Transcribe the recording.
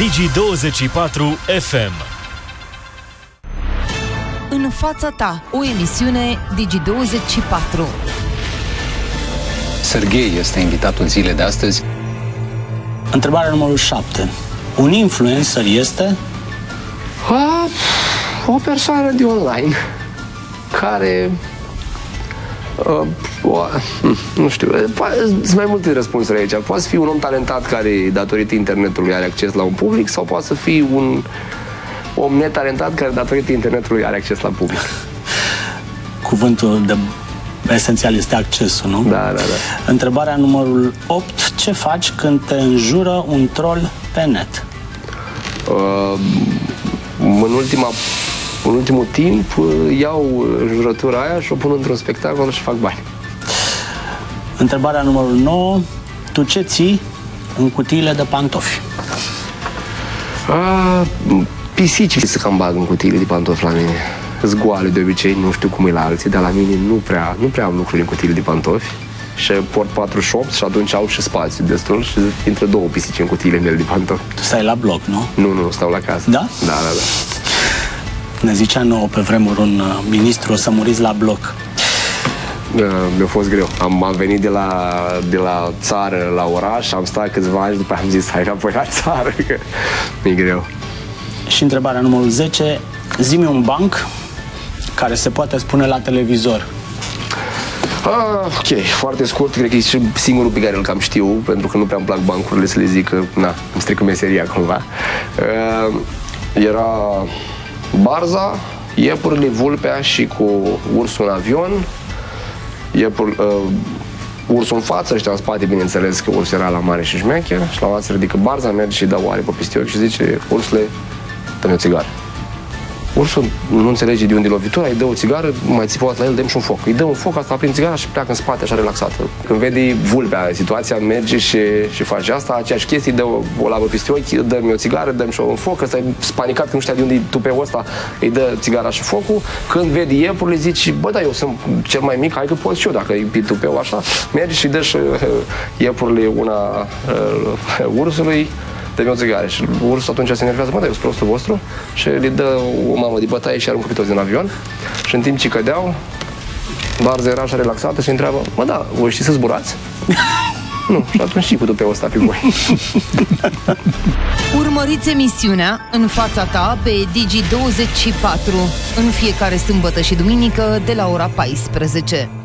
Digi24 FM. În fața ta, o emisiune Digi24. Serghei este invitatul zilei de astăzi. Întrebarea numărul 7. Un influencer este? O persoană de online care nu știu, sunt mai multe răspunsuri aici. Poate să fii un om talentat care, datorită internetului, are acces la un public, sau poate să fii un om netalentat care, datorită internetului, are acces la public. Cuvântul esențial este accesul, nu? Da. Întrebarea numărul 8. Ce faci când te înjură un troll pe net? În ultimul timp iau înjurătura aia și o pun într-un spectacol și fac bani. Întrebarea numărul 9. Tu ce ții în cutiile de pantofi? Pisici se cam bag în cutiile de pantofi la mine. Sunt goale de obicei, nu știu cum e la alții, dar la mine nu prea am lucruri în cutiile de pantofi. Și port 48 și atunci au și spațiu destul și intră 2 pisici în cutiile mele de pantofi. Tu stai la bloc, nu? Nu, stau la casă. Da? Da. Ne zicea nouă pe vremuri un ministru: o să muriți la bloc. Mi-a fost greu. Am venit de la țară la oraș, am stat câțiva ani, după am zis hai înapoi la țară, că mi-e greu. Și întrebarea numărul 10. Zi-mi un banc care se poate spune la televizor. Ok, foarte scurt, cred că e și singurul pe care îl cam știu, pentru că nu prea îmi plac bancurile, să le zic că, îmi strică meseria cumva. Era Barza, iepurile, vulpea și cu ursul în avion. Ursul în față, ăștia în spate, bineînțeles că ursul era la mare și șmecher. Și la un moment se ridică Barza, merge și dă o aripă peste ochi și zice: ursule, dă-mi o țigară. Ursul nu înțelege de unde e lovitura, îi dă o țigară, mai țipă la el, dăm și un foc. Îi dă un foc, asta aprinde țigara și pleacă în spate, așa relaxată. Când vede vulpea situația, merge și face asta, aceeași chestie, îi dă o lavă peste ochi, dă-mi o țigară, dăm și un foc, ăsta e spanicat, că nu știa de unde e tupeul ăsta, îi dă țigara și focul. Când vede iepurile, zice: bă, da, eu sunt cel mai mic, hai că pot și eu, dacă e tupeu așa. Merge și dă și iepurile una ursului. Dă-mi o țigară. Și ursul atunci se enervează: bă, dar eu sunt prostul vostru? Și le dă o mamă de bătaie și aruncă pe toți din avion. Și în timp ce cădeau, Barza era așa relaxată și întreabă: mă, da, voi știți să zburați? Nu, și atunci și cu tupeul ăsta pe voi. Urmăriți emisiunea În fața ta pe Digi24 în fiecare sâmbătă și duminică de la ora 14.